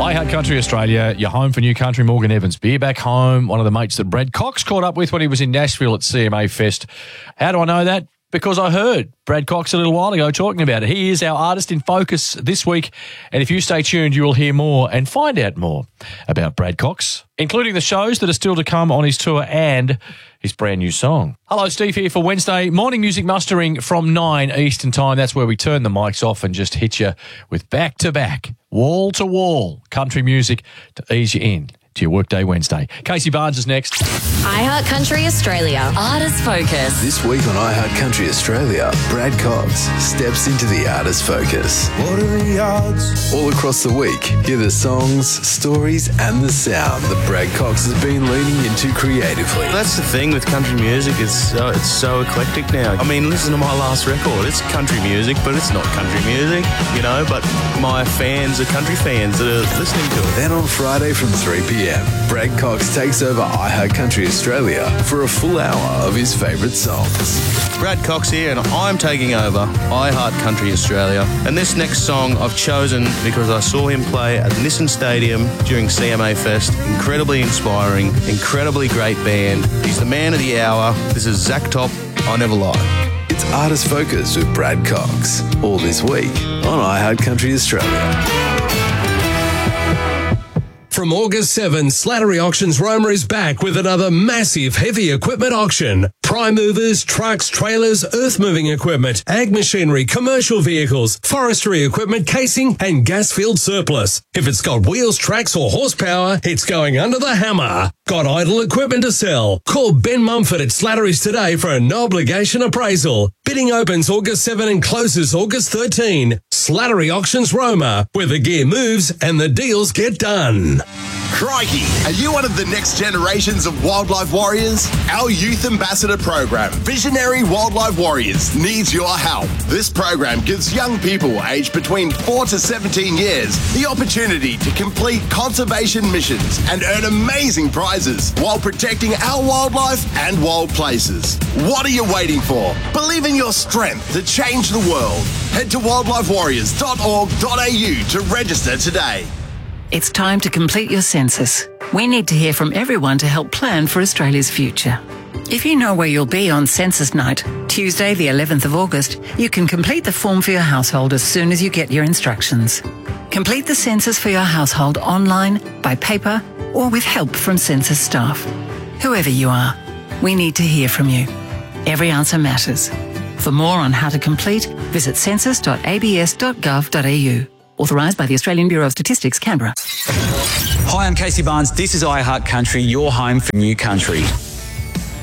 I Heart Country Australia, your home for new country. Morgan Evans, beer back home. One of the mates that Brad Cox caught up with when he was in Nashville at CMA Fest. How do I know that? Because I heard Brad Cox a little while ago talking about it. He is our artist in focus this week. And if you stay tuned, you will hear more and find out more about Brad Cox, including the shows that are still to come on his tour and his brand new song. Hello, Steve here for Wednesday morning music mustering from 9 Eastern Time. That's where we turn the mics off and just hit you with back-to-back, wall-to-wall country music to ease you in to your workday Wednesday. Casey Barnes is next. iHeart Country Australia. Artist Focus. This week on iHeart Country Australia, Brad Cox steps into the Artist Focus. What are the odds? All across the week, hear the songs, stories and the sound that Brad Cox has been leaning into creatively. That's the thing with country music, it's so eclectic now. I mean, listen to my last record. It's country music, but it's not country music, you know, but my fans are country fans that are listening to it. Then on Friday from 3 p.m, Brad Cox takes over iHeart Country Australia for a full hour of his favourite songs. Brad Cox here, and I'm taking over iHeart Country Australia. And this next song I've chosen because I saw him play at Nissan Stadium during CMA Fest. Incredibly inspiring, incredibly great band. He's the man of the hour. This is Zach Top, I Never Lie. It's Artist Focus with Brad Cox, all this week on iHeart Country Australia. From August 7, Slattery Auctions Roma is back with another massive heavy equipment auction. Prime movers, trucks, trailers, earth-moving equipment, ag machinery, commercial vehicles, forestry equipment, casing and gas field surplus. If it's got wheels, tracks or horsepower, it's going under the hammer. Got idle equipment to sell? Call Ben Mumford at Slattery's today for a no-obligation appraisal. Bidding opens August 7 and closes August 13. Slattery Auctions Roma, where the gear moves and the deals get done. Crikey! Are you one of the next generations of wildlife warriors? Our youth ambassador program, Visionary Wildlife Warriors, needs your help. This program gives young people aged between 4 to 17 years the opportunity to complete conservation missions and earn amazing prizes while protecting our wildlife and wild places. What are you waiting for? Believe in your strength to change the world. Head to wildlifewarriors.org.au to register today. It's time to complete your census. We need to hear from everyone to help plan for Australia's future. If you know where you'll be on census night, Tuesday the 11th of August, you can complete the form for your household as soon as you get your instructions. Complete the census for your household online, by paper, or with help from census staff. Whoever you are, we need to hear from you. Every answer matters. For more on how to complete, visit census.abs.gov.au. Authorised by the Australian Bureau of Statistics, Canberra. Hi, I'm Casey Barnes. This is iHeart Country, your home for new country.